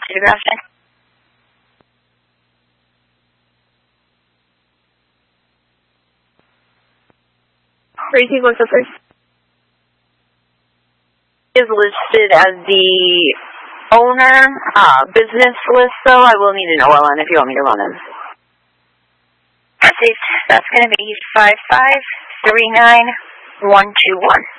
to the ground check. Tracy, what's up first? Is listed as the owner, business list, though. I will need an OLN if you want me to run him. That's going to be 5539121.